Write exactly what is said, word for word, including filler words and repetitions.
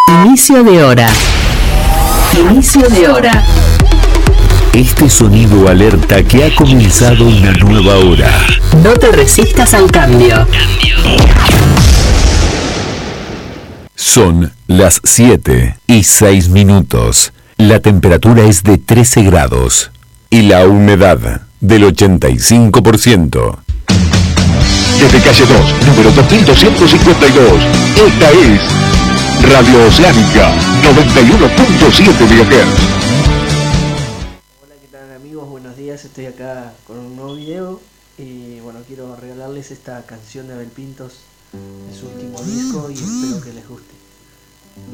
Inicio de hora. Inicio de hora. Este sonido alerta que ha comenzado una nueva hora. No te resistas al cambio. Son las siete y seis minutos. La temperatura es de trece grados y la humedad del ochenta y cinco por ciento. Desde calle dos, número dos mil doscientos cincuenta y dos, esta es Radio Oceánica noventa y uno punto siete megahertz. Hola, ¿qué tal amigos? Buenos días, estoy acá con un nuevo video y bueno, quiero regalarles esta canción de Abel Pintos de su último disco y espero que les guste.